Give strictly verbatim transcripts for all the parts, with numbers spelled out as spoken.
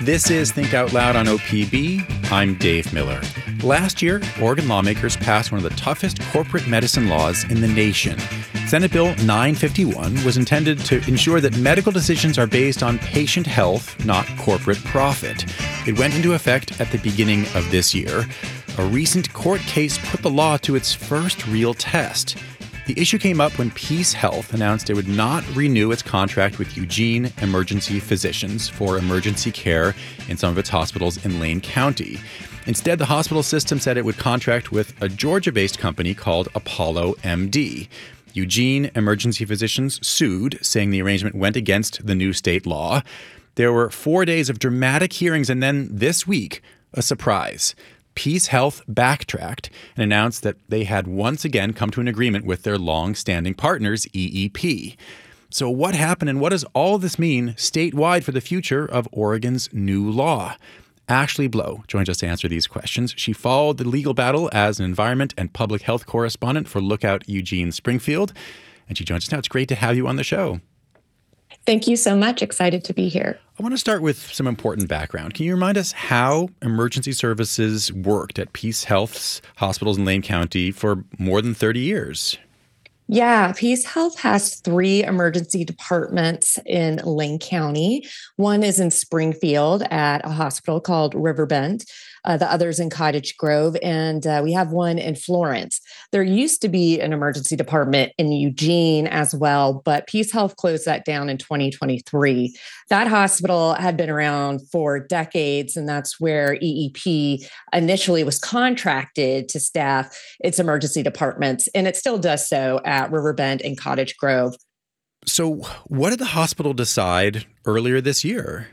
This is Think Out Loud on O P B. I'm Dave Miller. Last year, Oregon lawmakers passed one of the toughest corporate medicine laws in the nation. Senate Bill nine fifty-one was intended to ensure that medical decisions are based on patient health, not corporate profit. It went into effect at the beginning of this year. A recent court case put the law to its first real test. The issue came up when Peace Health announced it would not renew its contract with Eugene Emergency Physicians for emergency care in some of its hospitals in Lane County. Instead, the hospital system said it would contract with a Georgia-based company called Apollo M D. Eugene Emergency Physicians sued, saying the arrangement went against the new state law. There were four days of dramatic hearings, and then this week, a surprise. Peace Health backtracked and announced that they had once again come to an agreement with their long-standing partners, E E P. So what happened, and what does all of this mean statewide for the future of Oregon's new law? Ashley Blow joins us to answer these questions. She followed the legal battle as an environment and public health correspondent for Lookout Eugene Springfield, and she joins us now. It's great to have you on the show. Thank you so much. Excited to be here. I want to start with some important background. Can you remind us how emergency services worked at Peace Health's hospitals in Lane County for more than thirty years? Yeah, Peace Health has three emergency departments in Lane County. One is in Springfield at a hospital called Riverbend. Uh, the other's in Cottage Grove, and uh, we have one in Florence. There used to be an emergency department in Eugene as well, but Peace Health closed that down in twenty twenty-three. That hospital had been around for decades, and that's where E E P initially was contracted to staff its emergency departments, and it still does so at Riverbend and Cottage Grove. So what did the hospital decide earlier this year?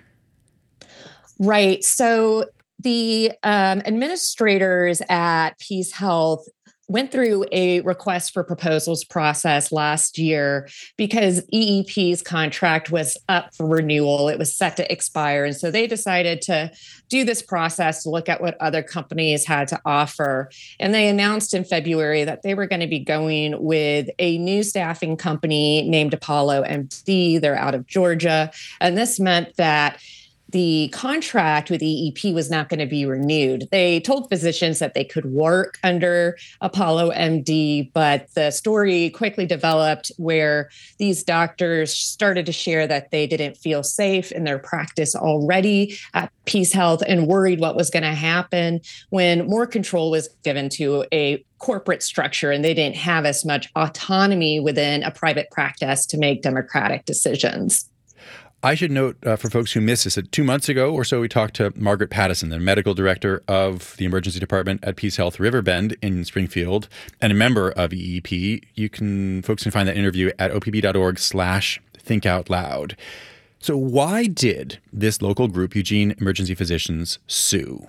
Right. So the um, administrators at Peace Health went through a request for proposals process last year because E E P's contract was up for renewal. It was set to expire. And so they decided to do this process to look at what other companies had to offer. And they announced in February that they were going to be going with a new staffing company named Apollo M D. They're out of Georgia. And this meant that the contract with E E P was not going to be renewed. They told physicians that they could work under Apollo M D, but the story quickly developed where these doctors started to share that they didn't feel safe in their practice already at Peace Health and worried what was going to happen when more control was given to a corporate structure and they didn't have as much autonomy within a private practice to make democratic decisions. I should note uh, for folks who missed this, that two months ago or so, we talked to Margaret Pattison, the medical director of the emergency department at Peace Health Riverbend in Springfield and a member of E E P. You can, folks can find that interview at opb.org slash think out loud. So why did this local group, Eugene Emergency Physicians, sue?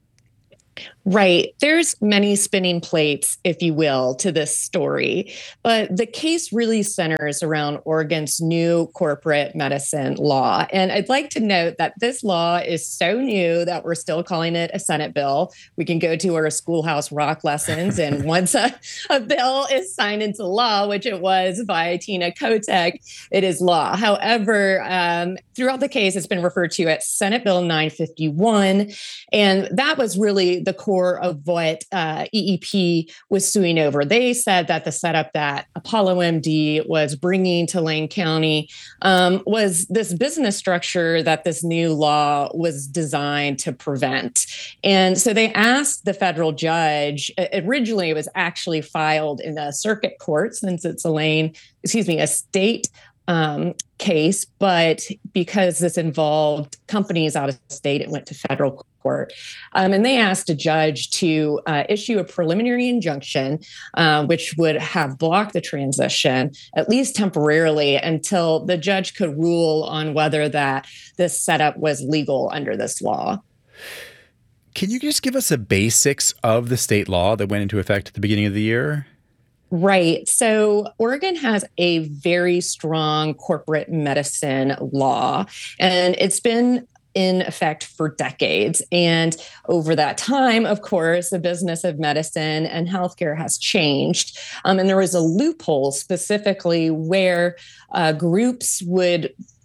Right. There's many spinning plates, if you will, to this story. But the case really centers around Oregon's new corporate medicine law. And I'd like to note that this law is so new that we're still calling it a Senate bill. We can go to our schoolhouse rock lessons. And once a, a bill is signed into law, which it was by Tina Kotek, it is law. However, um, throughout the case, it's been referred to as Senate Bill nine fifty-one. And that was really the core of what uh, E E P was suing over. They said that the setup that Apollo M D was bringing to Lane County um, was this business structure that this new law was designed to prevent. And so they asked the federal judge, originally it was actually filed in a circuit court since it's a Lane, excuse me, a state Um, case, but because this involved companies out of state, it went to federal court. Um, and they asked a judge to uh, issue a preliminary injunction, uh, which would have blocked the transition, at least temporarily, until the judge could rule on whether that this setup was legal under this law. Can you just give us the basics of the state law that went into effect at the beginning of the year? Right. So Oregon has a very strong corporate medicine law, and it's been in effect for decades. And over that time, of course, the business of medicine and healthcare has changed. Um, and there was a loophole specifically where uh, groups would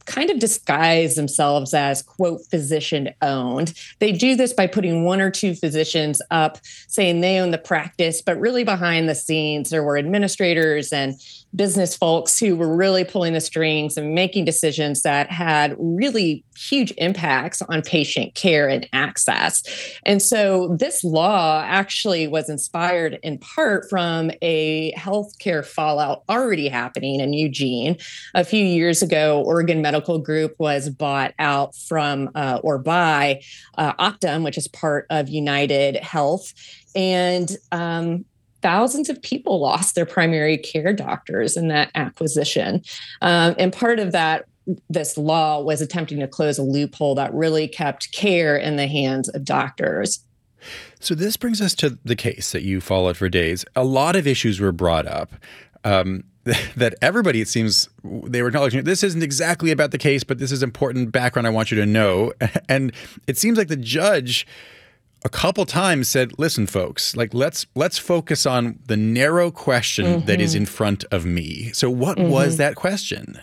kind of disguise themselves as, quote, physician owned. They do this by putting one or two physicians up saying they own the practice, but really behind the scenes, there were administrators and business folks who were really pulling the strings and making decisions that had really huge impacts on patient care and access. And so this law actually was inspired in part from a healthcare fallout already happening in Eugene. A few years ago, Oregon Medical Group was bought out from uh, or by uh, Optum, which is part of United Health. And um, thousands of people lost their primary care doctors in that acquisition. Um, and part of that, this law was attempting to close a loophole that really kept care in the hands of doctors. So this brings us to the case that you followed for days. A lot of issues were brought up. Um, that everybody, it seems, they were acknowledging this isn't exactly about the case, but this is important background I want you to know. And it seems like the judge a couple times said, listen, folks, like let's let's focus on the narrow question mm-hmm. that is in front of me. So what mm-hmm. was that question?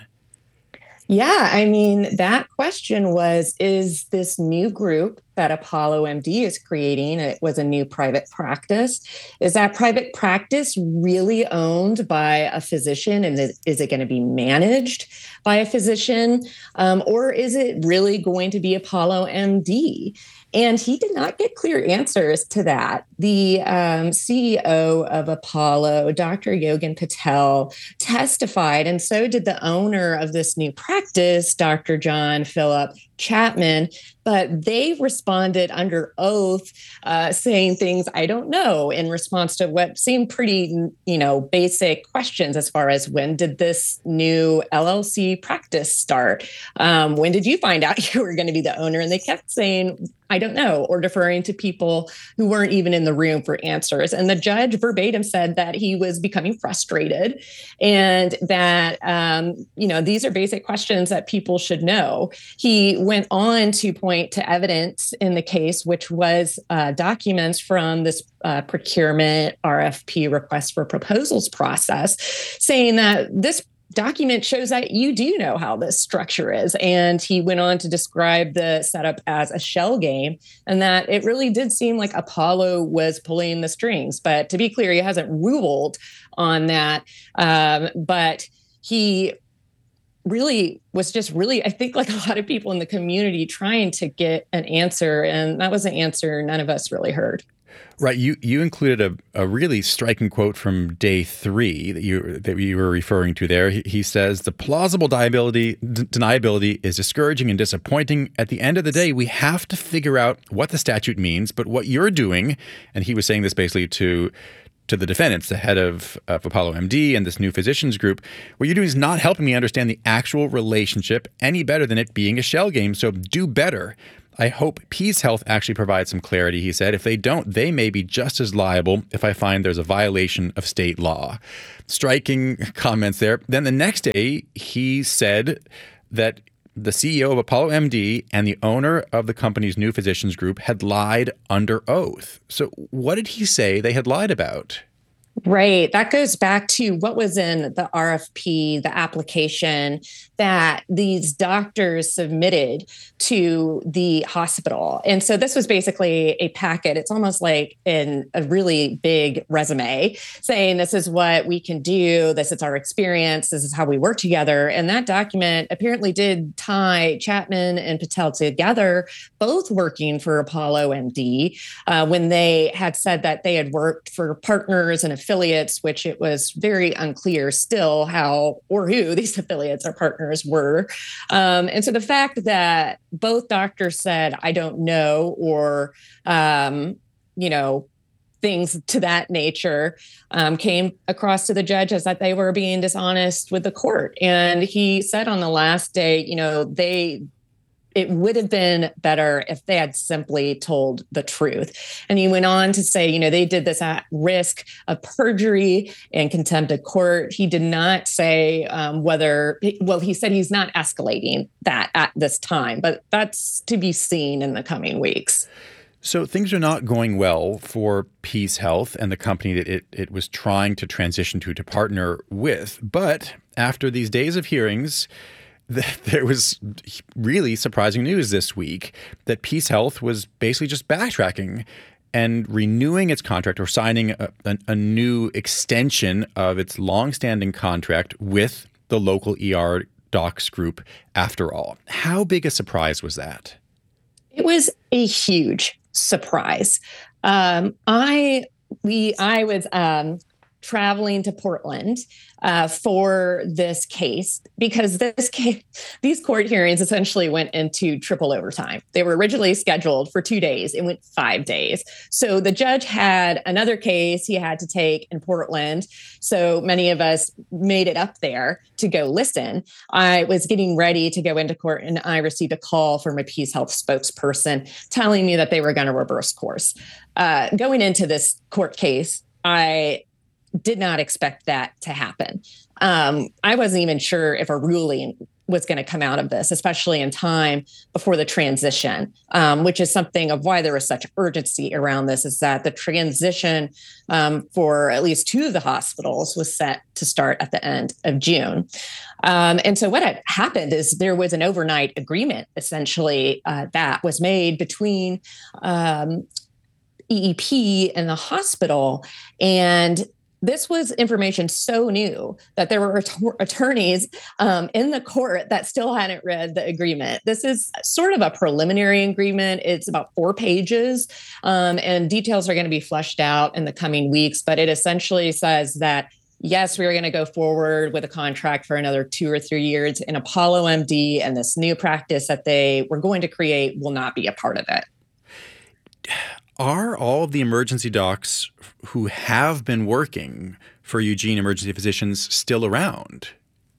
Yeah, I mean, that question was, is this new group that Apollo M D is creating, it was a new private practice, is that private practice really owned by a physician, and is it going to be managed by a physician, um, or is it really going to be Apollo M D? And he did not get clear answers to that. The um, C E O of Apollo, Doctor Yogan Patel, testified, and so did the owner of this new practice, Doctor John Philip Chapman, but they responded under oath, uh, saying things I don't know in response to what seemed pretty, you know, basic questions as far as when did this new L L C practice start? Um, when did you find out you were going to be the owner? And they kept saying, I don't know, or deferring to people who weren't even in the room for answers. And the judge verbatim said that he was becoming frustrated and that, um, you know, these are basic questions that people should know. He went on to point to evidence in the case, which was uh, documents from this uh, procurement R F P request for proposals process, saying that this document shows that you do know how this structure is. And he went on to describe the setup as a shell game and that it really did seem like Apollo was pulling the strings. But to be clear, he hasn't ruled on that. Um, but he really was just really, I think, like a lot of people in the community trying to get an answer. And that was an answer none of us really heard. Right. You you included a, a really striking quote from day three that you that you were referring to there. He, he says, the plausible deniability, d- deniability is discouraging and disappointing. At the end of the day, we have to figure out what the statute means. But what you're doing, and he was saying this basically to to the defendants, the head of, of Apollo M D and this new physicians group, what you're doing is not helping me understand the actual relationship any better than it being a shell game. So do better. I hope Peace Health actually provides some clarity, he said. If they don't, they may be just as liable if I find there's a violation of state law. Striking comments there. Then the next day, he said that the C E O of Apollo M D and the owner of the company's new physicians group had lied under oath. So what did he say they had lied about? Right. That goes back to what was in the R F P, the application that these doctors submitted to the hospital. And so this was basically a packet. It's almost like in a really big resume saying this is what we can do. This is our experience. This is how we work together. And that document apparently did tie Chapman and Patel together, both working for Apollo M D, uh, when they had said that they had worked for partners and affiliates, which it was very unclear still how or who these affiliates or partners were. Um, and so the fact that both doctors said, I don't know, or, um, you know, things to that nature um, came across to the judge as that they were being dishonest with the court. And he said on the last day, you know, they it would have been better if they had simply told the truth. And he went on to say, you know, they did this at risk of perjury and contempt of court. He did not say um, whether, well, he said he's not escalating that at this time, but that's to be seen in the coming weeks. So things are not going well for Peace Health and the company that it, it was trying to transition to, to partner with. But after these days of hearings, there was really surprising news this week that PeaceHealth was basically just backtracking and renewing its contract or signing a, a, a new extension of its longstanding contract with the local E R docs group after all. How big a surprise was that? It was a huge surprise. Um, I we I was um, traveling to Portland uh, for this case because this case, these court hearings essentially went into triple overtime. They were originally scheduled for two days. It went five days. So the judge had another case he had to take in Portland. So many of us made it up there to go listen. I was getting ready to go into court and I received a call from a PeaceHealth spokesperson telling me that they were going to reverse course. Uh, going into this court case, I did not expect that to happen. Um, I wasn't even sure if a ruling was going to come out of this, especially in time before the transition, um, which is something of why there was such urgency around this, is that the transition um, for at least two of the hospitals was set to start at the end of June. Um, and so what had happened is there was an overnight agreement, essentially, uh, that was made between um, E E P and the hospital. And this was information so new that there were att- attorneys um, in the court that still hadn't read the agreement. This is sort of a preliminary agreement. It's about four pages, um, and details are going to be fleshed out in the coming weeks. But it essentially says that, yes, we are going to go forward with a contract for another two or three years in Apollo M D, and this new practice that they were going to create will not be a part of it. Are all of the emergency docs who have been working for Eugene Emergency Physicians still around?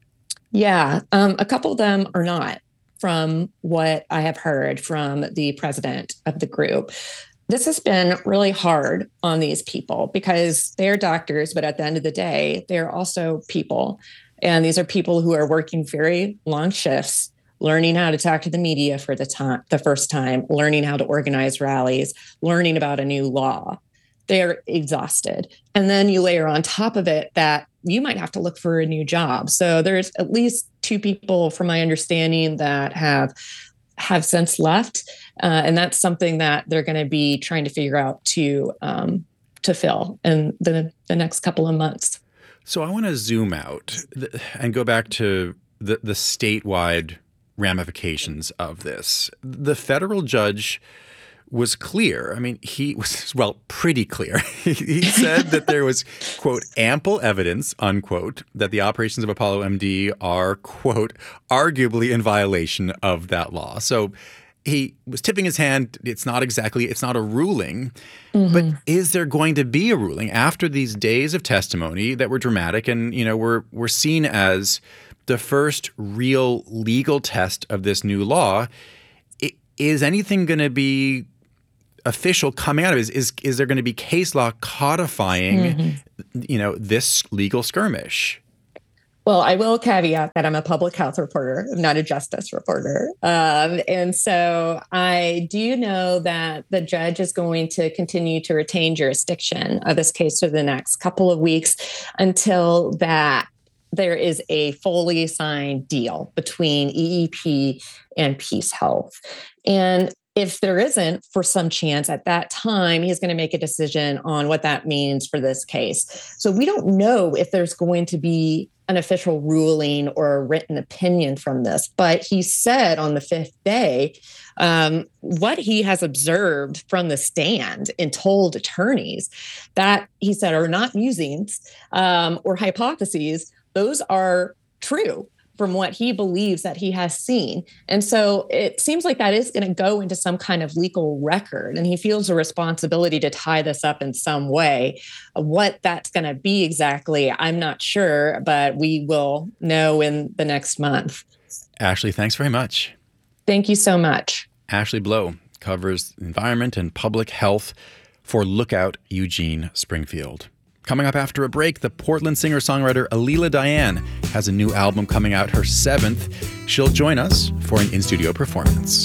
Yeah, um, a couple of them are not, from what I have heard from the president of the group. This has been really hard on these people because they're doctors, but at the end of the day, they're also people. And these are people who are working very long shifts, learning how to talk to the media for the time, the first time, learning how to organize rallies, learning about a new law. They're exhausted. And then you layer on top of it that you might have to look for a new job. So there's at least two people, from my understanding, that have have since left. Uh, and that's something that they're going to be trying to figure out to um, to fill in the, the next couple of months. So I want to zoom out and go back to the, the statewide ramifications of this. The federal judge was clear. I mean, he was, well, pretty clear. He said that there was, quote, ample evidence, unquote, that the operations of Apollo M D are, quote, arguably in violation of that law. So he was tipping his hand. It's not exactly, it's not a ruling, mm-hmm. but is there going to be a ruling after these days of testimony that were dramatic and, you know, were, were seen as the first real legal test of this new law? Is anything going to be official coming out of it? Is, is, is there going to be case law codifying, mm-hmm. you know, this legal skirmish? Well, I will caveat that I'm a public health reporter, I'm not a justice reporter. Um, and so I do know that the judge is going to continue to retain jurisdiction of this case for the next couple of weeks until that there is a fully signed deal between E E P and PeaceHealth. And if there isn't, for some chance at that time, he's going to make a decision on what that means for this case. So we don't know if there's going to be an official ruling or a written opinion from this. But he said on the fifth day, um, what he has observed from the stand and told attorneys that he said are not musings um, or hypotheses. Those are true from what he believes that he has seen. And so it seems like that is going to go into some kind of legal record. And he feels a responsibility to tie this up in some way. What that's going to be exactly, I'm not sure, but we will know in the next month. Ashley, thanks very much. Thank you so much. Ashley Blow covers environment and public health for Lookout Eugene Springfield. Coming up after a break, the Portland singer-songwriter Alila Diane has a new album coming out, her seventh. She'll join us for an in-studio performance.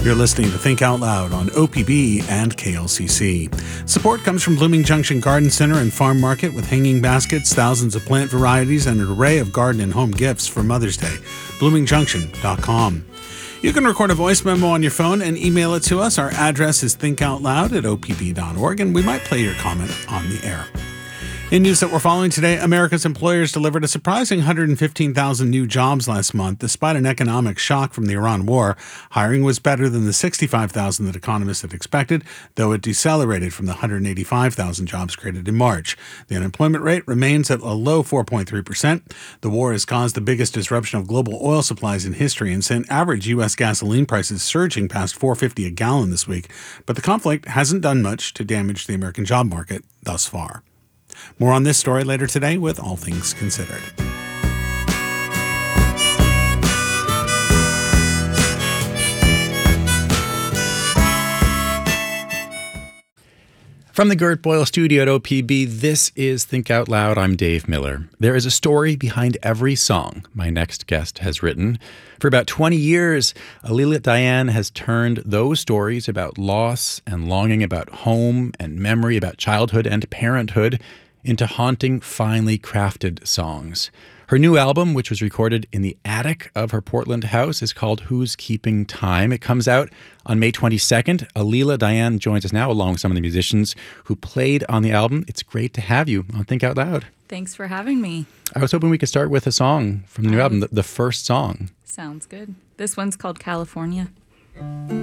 You're listening to Think Out Loud on O P B and K L C C. Support comes from Blooming Junction Garden Center and Farm Market with hanging baskets, thousands of plant varieties, and an array of garden and home gifts for Mother's Day. blooming junction dot com. You can record a voice memo on your phone and email it to us. Our address is thinkoutloud at o p b dot org, and we might play your comment on the air. In news that we're following today, America's employers delivered a surprising one hundred fifteen thousand new jobs last month, despite an economic shock from the Iran war. Hiring was better than the sixty-five thousand that economists had expected, though it decelerated from the one hundred eighty-five thousand jobs created in March. The unemployment rate remains at a low four point three percent. The war has caused the biggest disruption of global oil supplies in history and sent average U S gasoline prices surging past four dollars and fifty cents a gallon this week. But the conflict hasn't done much to damage the American job market thus far. More on this story later today with All Things Considered. From the Gert Boyle studio at O P B, this is Think Out Loud. I'm Dave Miller. There is a story behind every song my next guest has written. For about twenty years, Alila Dayan has turned those stories about loss and longing, about home and memory, about childhood and parenthood, into haunting, finely crafted songs. Her new album, which was recorded in the attic of her Portland house, is called Who's Keeping Time. It comes out on May twenty-second. Alila Dayan joins us now along with some of the musicians who played on the album. It's great to have you on Think Out Loud. Thanks for having me. I was hoping we could start with a song from the new album, the, the first song. Sounds good. This one's called California.